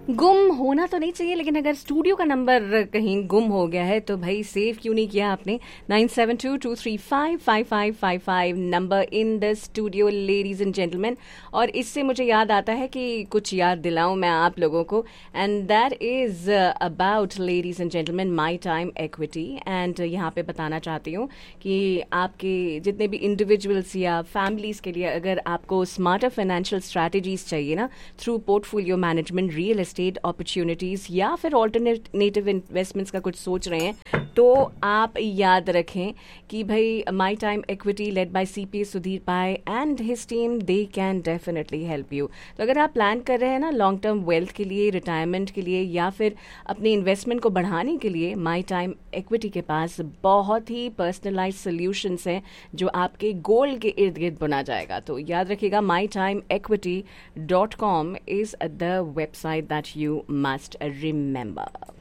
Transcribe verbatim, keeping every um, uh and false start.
गुम होना तो नहीं चाहिए, लेकिन अगर स्टूडियो का नंबर कहीं गुम हो गया है तो भाई सेव क्यों नहीं किया आपने? Nine seven to to three five five five five five number in the studio ladies and gentleman. और इससे मुझे याद आता है कि कुछ याद दिलाऊं मैं आप लोगों को, and that is about ladies and gentleman my time equity. And यहाँ पे बताना चाहती हूँ कि आपके जितने भी इंडिविजुअल्स या फैमिलीज के लिए अगर आपको स्मार्टर फाइनेंशियल स्ट्रैटेजीज चाहिए ना, through portfolio management, real estate opportunities या फिर ऑल्टरनेटिव इन्वेस्टमेंट्स का कुछ सोच रहे हैं, तो आप याद रखें कि भाई my time equity led by CP Sudhir pi and his team, they can definitely help you. तो अगर आप प्लान कर रहे हैं ना लॉन्ग टर्म वेल्थ के लिए, रिटायरमेंट के लिए या फिर अपने इन्वेस्टमेंट को बढ़ाने के लिए, माई टाइम इक्विटी के पास बहुत ही पर्सनलाइज सोल्यूशंस हैं जो आपके गोल के इर्द गिर्द बुना जाएगा। तो याद रखिएगा, my time equity dot com is the website that you must remember.